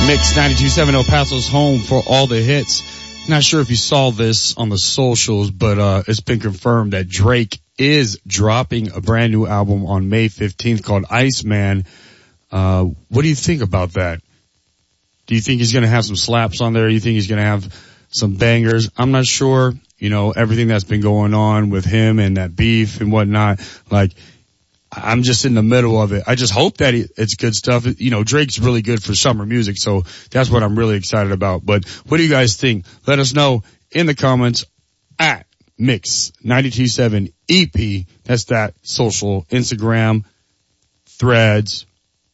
Mix 92.7 El Paso's home for all the hits. Not sure if you saw this on the socials, but it's been confirmed that Drake is dropping a brand new album on May 15th called Iceman. What do you think about that? Do you think he's going to have some slaps on there? Do you think he's going to have some bangers? I'm not sure. You know, everything that's been going on with him and that beef and whatnot, like, I'm just in the middle of it. I just hope that it's good stuff. You know, Drake's really good for summer music, so that's what I'm really excited about. But what do you guys think? Let us know in the comments at Mix 92.7 EP. That's that social, Instagram, Threads,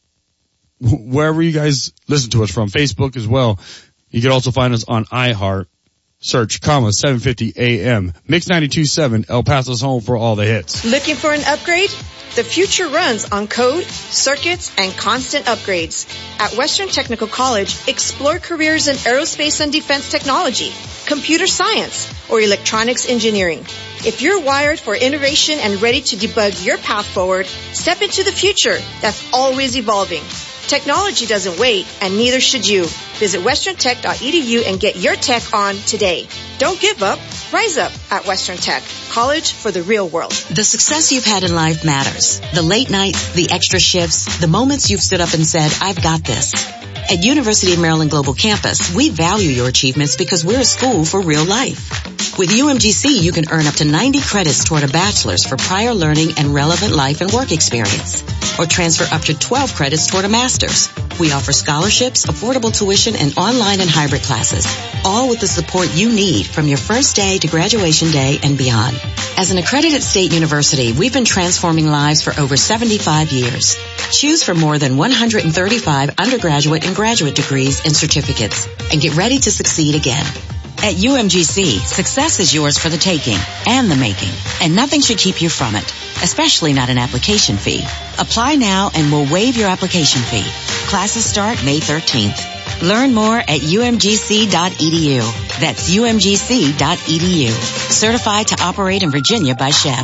wherever you guys listen to us from, Facebook as well. You can also find us on iHeart. Search, 750 AM. Mix 92.7, El Paso's home for all the hits. Looking for an upgrade? The future runs on code, circuits, and constant upgrades. At Western Technical College, explore careers in aerospace and defense technology, computer science, or electronics engineering. If you're wired for innovation and ready to debug your path forward, step into the future that's always evolving. Technology doesn't wait, and neither should you. Visit westerntech.edu and get your tech on today. Don't give up. Rise up at Western Tech. College for the real world. The success you've had in life matters. The late nights, the extra shifts, the moments you've stood up and said, I've got this. At University of Maryland Global Campus, we value your achievements because we're a school for real life. With UMGC, you can earn up to 90 credits toward a bachelor's for prior learning and relevant life and work experience, or transfer up to 12 credits toward a master's. We offer scholarships, affordable tuition, and online and hybrid classes, all with the support you need from your first day to graduation day and beyond. As an accredited state university, we've been transforming lives for over 75 years. Choose from more than 135 undergraduate and graduate degrees and certificates, and get ready to succeed again. At UMGC, success is yours for the taking and the making, and nothing should keep you from it, especially not an application fee. Apply now and we'll waive your application fee. Classes start May 13th. Learn more at umgc.edu. That's umgc.edu. Certified to operate in Virginia by Chev.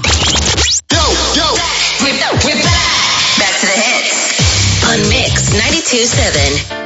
We're back. Back to the hits on Mix 92.7.